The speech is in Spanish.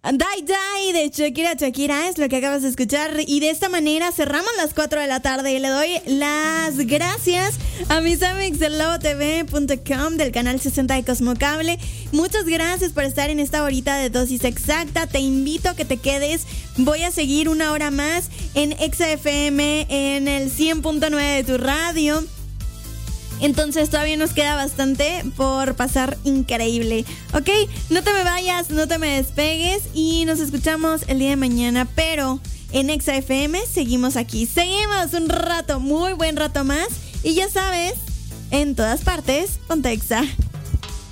Die Die de Shakira Shakira es lo que acabas de escuchar, y de esta manera cerramos las 4 de la tarde y le doy las gracias a mis amigos de lobotv.com del canal 60 de Cosmocable. Muchas gracias por estar en esta horita de dosis exacta. Te invito a que te quedes. Voy a seguir una hora más en Exa FM en el 100.9 de tu radio. Entonces todavía nos queda bastante por pasar increíble. ¿Ok? No te me vayas, no te me despegues y nos escuchamos el día de mañana. Pero en Exa FM seguimos aquí. Seguimos un rato, muy buen rato más. Y ya sabes, en todas partes, ponte Exa.